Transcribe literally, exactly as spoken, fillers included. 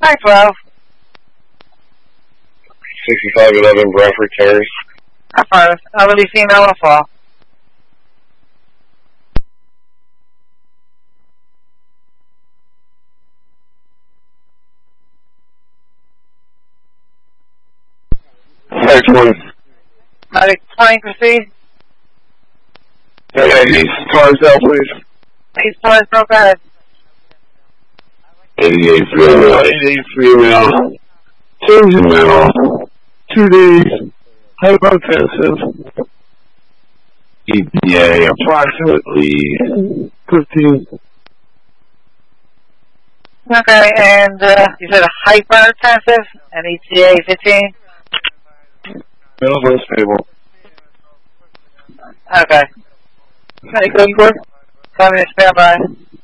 Hi, twelve. sixty-five eleven Bradford Terrace. Affirmative. Elderly female on fall. Next one. Medic twenty, proceed. Okay, these cars out, please. Please, please, go ahead. eighty-eight female, eighty-eight female, two male, two days, hypotensive, E P A approximately fifteen. Okay, and uh, you said a hypertensive and E T A fifteen? Middle of stable. Okay. Medic, go for it. Five minutes, stand by.